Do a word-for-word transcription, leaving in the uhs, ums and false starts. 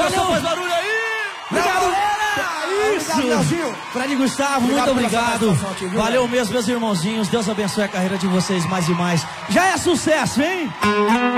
coração, faz barulho aí! Obrigado! É isso! Obrigado, Leozinho. Fred e Gustavo, muito Obrigado pela obrigado. participação, viu? Valeu mesmo, meus irmãozinhos. Deus abençoe a carreira de vocês mais e mais. Já é sucesso, hein?